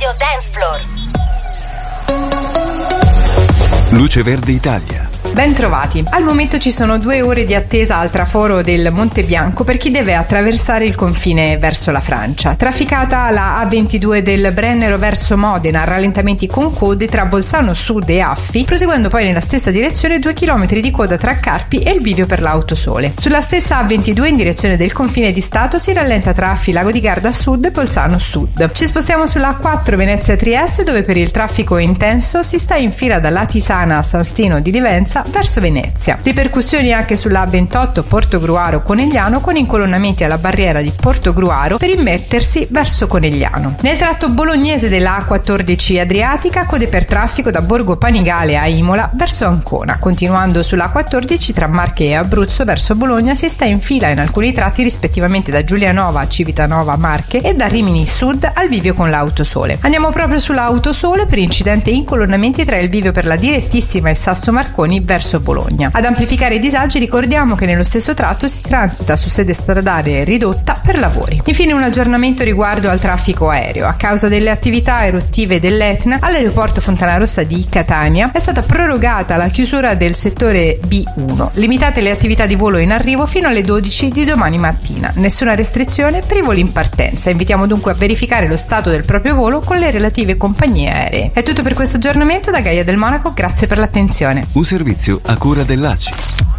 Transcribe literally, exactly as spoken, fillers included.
Radio Dance Floor. Luce Verde Italia. Ben trovati. Al momento ci sono due ore di attesa al traforo del Monte Bianco per chi deve attraversare il confine verso la Francia. Trafficata la A ventidue del Brennero verso Modena, rallentamenti con code tra Bolzano Sud e Affi, proseguendo poi nella stessa direzione due chilometri di coda tra Carpi e il bivio per l'Autosole. Sulla stessa A ventidue in direzione del confine di Stato si rallenta tra Affi Lago di Garda Sud e Bolzano Sud. Ci spostiamo sulla A quattro Venezia-Trieste, dove per il traffico intenso si sta in fila da Latisana a San Stino di Livenza verso Venezia. Ripercussioni anche sulla A ventotto Portogruaro-Conegliano, con incolonnamenti alla barriera di Portogruaro per immettersi verso Conegliano. Nel tratto bolognese della A quattordici Adriatica, code per traffico da Borgo Panigale a Imola verso Ancona. Continuando sulla A quattordici tra Marche e Abruzzo verso Bologna si sta in fila in alcuni tratti rispettivamente da Giulianova a Civitanova Marche e da Rimini Sud al bivio con l'Autosole. Andiamo proprio sulla Autosole per incidente e incolonnamenti tra il bivio per la Direttissima e Sasso Marconi verso Bologna. Ad amplificare i disagi ricordiamo che nello stesso tratto si transita su sede stradale ridotta per lavori. Infine un aggiornamento riguardo al traffico aereo. A causa delle attività eruttive dell'Etna, all'aeroporto Fontanarossa di Catania è stata prorogata la chiusura del settore B uno. Limitate le attività di volo in arrivo fino alle dodici di domani mattina. Nessuna restrizione per i voli in partenza. Invitiamo dunque a verificare lo stato del proprio volo con le relative compagnie aeree. È tutto per questo aggiornamento da Gaia del Monaco, grazie per l'attenzione. Un servizio a cura dell'A C I.